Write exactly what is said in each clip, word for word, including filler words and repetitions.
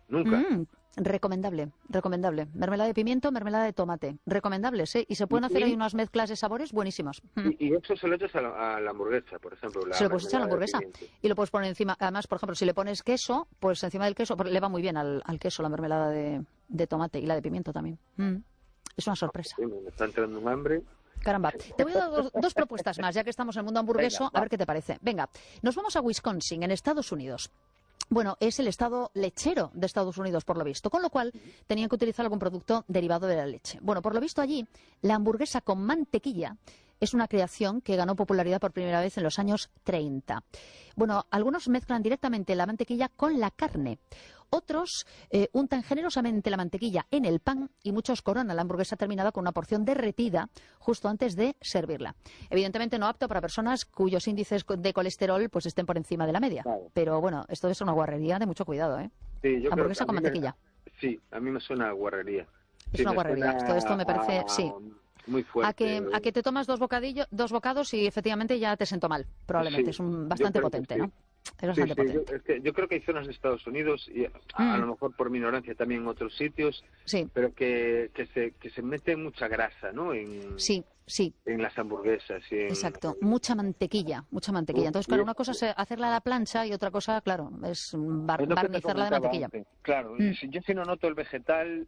nunca. Mm, recomendable, recomendable. Mermelada de pimiento, mermelada de tomate. Recomendables, ¿eh? Y se pueden Y, hacer ahí y, unas mezclas de sabores buenísimas. Mm. y eso se lo echas a la, a la hamburguesa, por ejemplo, Se la lo puedes echar a la mermelada de hamburguesa pimiento. y lo puedes poner encima. Además, por ejemplo, si le pones queso, pues encima del queso, le va muy bien al, al queso la mermelada de, de tomate y la de pimiento también. Mm. Es una sorpresa. Sí, me está entrando un hambre. Caramba, te voy a dar dos, dos propuestas más, ya que estamos en el mundo hamburgueso, Venga, a va. ver qué te parece. Venga, nos vamos a Wisconsin, en Estados Unidos. Bueno, es el estado lechero de Estados Unidos, por lo visto, con lo cual tenían que utilizar algún producto derivado de la leche. Bueno, por lo visto allí, la hamburguesa con mantequilla es una creación que ganó popularidad por primera vez en los años treinta. Bueno, algunos mezclan directamente la mantequilla con la carne. Otros eh, untan generosamente la mantequilla en el pan y muchos coronan la hamburguesa terminada con una porción derretida justo antes de servirla. Evidentemente no apto para personas cuyos índices de colesterol pues estén por encima de la media. Claro. Pero bueno, esto es una guarrería de mucho cuidado, ¿eh? Sí, yo Hamburguesa creo que con a mí me- mantequilla. sí, a mí me suena a guarrería. Es Sí, una me guarrería. suena Esto, esto me parece, a- sí. muy fuerte. A que, a que te tomas dos bocadillos, dos bocados y efectivamente ya te sentó mal. Probablemente. Sí, Es un yo bastante creo que potente, sí. ¿no? Es Sí, bastante sí, yo, potente. es que yo creo que hay zonas de Estados Unidos, y a, a Mm. lo mejor por mi ignorancia también en otros sitios, Sí, pero que, que, se, que se mete mucha grasa, ¿no? En, sí, sí. en las hamburguesas. Y en, Exacto, mucha mantequilla, mucha mantequilla. Uf, Entonces, y claro, es- una cosa es eh, hacerla a la plancha y otra cosa, claro, es bar- es lo que te barnizarla de comentaba mantequilla. antes. Claro, Mm. si- yo si no noto el vegetal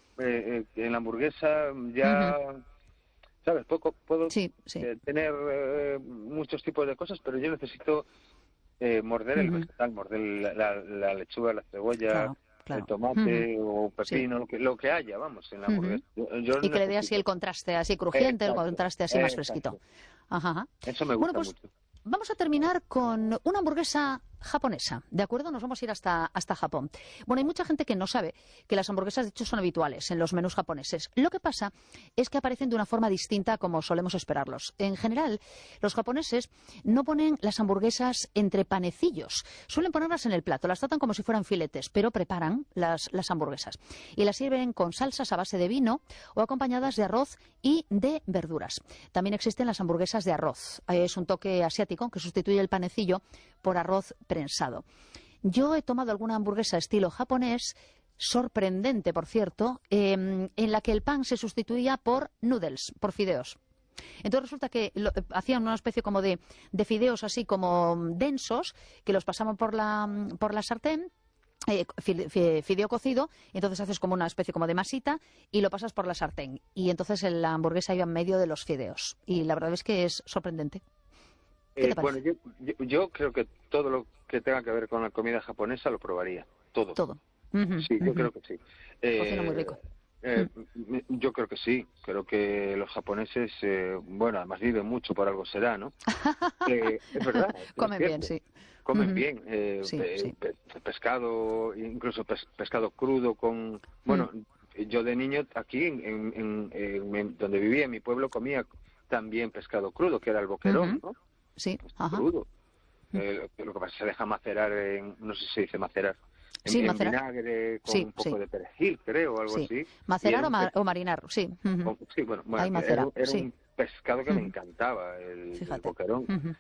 eh, eh, en la hamburguesa, ya, Ujú. ¿sabes? Puedo, puedo Sí, sí. eh, tener eh, muchos tipos de cosas, pero yo necesito eh, morder el Ujú. vegetal, morder la, la- la lechuga, la cebolla, Claro, claro. el tomate o Sí. pepino, lo, que, lo que haya, vamos, en la Ujú. hamburguesa. Yo, yo Y que le dé así necesito. el contraste así crujiente, el Exacto, contraste así más exacto. fresquito. Ajá, ajá. Eso me Bueno, gusta pues mucho. vamos a terminar con una hamburguesa japonesa, ¿de acuerdo? Nos vamos a ir hasta, hasta Japón. Bueno, hay mucha gente que no sabe que las hamburguesas, de hecho, son habituales en los menús japoneses. Lo que pasa es que aparecen de una forma distinta a como solemos esperarlos. En general, los japoneses no ponen las hamburguesas entre panecillos. Suelen ponerlas en el plato, las tratan como si fueran filetes, pero preparan las, las hamburguesas. Y las sirven con salsas a base de vino o acompañadas de arroz y de verduras. También existen las hamburguesas de arroz. Es un toque asiático que sustituye el panecillo por arroz prensado. Yo he tomado alguna hamburguesa estilo japonés, sorprendente por cierto, eh, en la que el pan se sustituía por noodles, por fideos. Entonces resulta que lo, eh, hacían una especie como de, de fideos así como densos, que los pasaban por la, por la sartén, eh, fi- fi- fideo cocido, y entonces haces como una especie como de masita y lo pasas por la sartén. Y entonces la hamburguesa iba en medio de los fideos. Y la verdad es que es sorprendente. ¿Qué te Eh, bueno, parece? yo, yo, yo creo que todo lo que tenga que ver con la comida japonesa lo probaría. Todo. Todo. Ujú, Sí, yo ujú. creo que sí. Cocina muy Eh, rico. eh, m- yo creo que sí. Creo que los japoneses, eh, bueno, además viven mucho, por algo será, ¿no? Eh, es verdad. es Comen bien, cierto. sí. Comen Ujú. bien. eh, Sí, pe- sí. pe- pescado, incluso pes- pescado crudo con... Bueno, yo de niño aquí, en, en- en- en- en donde vivía, en mi pueblo, comía también pescado crudo, que era el boquerón, Ujú. ¿no? Sí, ajá. Crudo. Eh, lo que pasa es que se deja macerar en, no sé si se dice macerar, en, Sí, en macerar. vinagre con Sí, un poco sí. de perejil, creo, o algo Sí. así. Y Macerar era o, un ma- pes- o marinar, sí. Ujú. con- sí, bueno, bueno, Ahí era, macera, era sí. un pescado que me Ujú. encantaba, el, el Fíjate. boquerón. Ujú.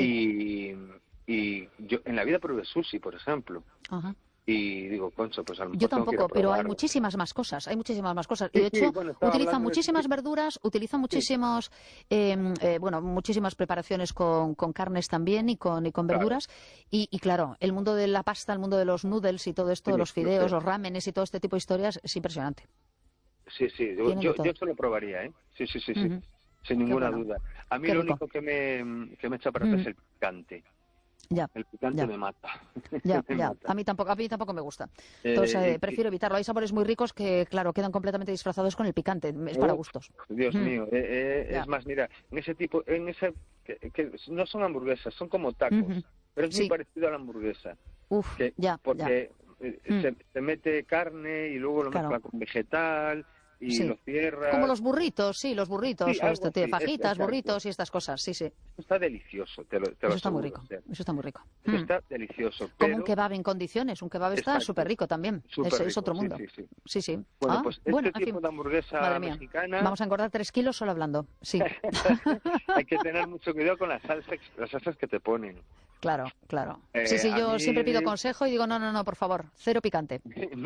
Sí. Y, y yo en la vida probé sushi, por ejemplo. Ajá. Y digo, concho, pues a lo mejor Yo tengo que ir a tampoco, pero hay probarlo. muchísimas más cosas, hay muchísimas más cosas. Y Sí, de sí, hecho, bueno, estaba utilizan hablando de muchísimas sushi. verduras, utilizan muchísimos, eh, eh, bueno, muchísimas preparaciones con, con carnes también y con, y con Claro. verduras. Y, y claro, el mundo de la pasta, el mundo de los noodles y todo esto, Sí, los lo fideos, sé. los ramenes y todo este tipo de historias, es impresionante. Sí, sí, yo, Tienen de yo, todo. yo eso lo probaría, ¿eh? Sí, sí, sí, sí, Ujú. sin Qué ninguna bueno. duda. A mí Qué lo rico. único que me, que me echa para atrás es Ujú. el picante. Ya, El picante ya. me mata. Ya, Me ya. mata. A mí tampoco, a mí tampoco me gusta. Eh, Entonces, eh, y- prefiero evitarlo. Hay sabores muy ricos que, claro, quedan completamente disfrazados con el picante. Es para Uf, gustos. Dios Mm. mío, eh, eh, Ya. es más, mira, en ese tipo, en ese, que, que no son hamburguesas, son como tacos, Ujú. pero es Sí. muy parecido a la hamburguesa, Uf, que, ya, ya. porque eh, Mm. se, se mete carne y luego lo Claro. mezcla con vegetal y Sí. lo cierra. Como los burritos, sí, los burritos, Sí, o algo esto, de así, es- fajitas, exacto. burritos y estas cosas, sí, sí. Está delicioso, te lo, te lo Eso está muy aseguro, rico, o sea, eso está muy rico. eso Mm. está delicioso, Como pero un kebab en condiciones, un kebab está exacto, súper rico también, súper es, es rico, otro sí, mundo. sí, sí. Sí, sí. Bueno, Ah, pues este bueno, en tipo fin. de hamburguesa Madre mía, mexicana vamos a engordar tres kilos solo hablando, sí. hay que tener mucho cuidado con las salsas, las salsas que te ponen. Claro, claro. Eh, Sí, sí, a yo mí- siempre pido consejo y digo, no, no, no, por favor, cero picante.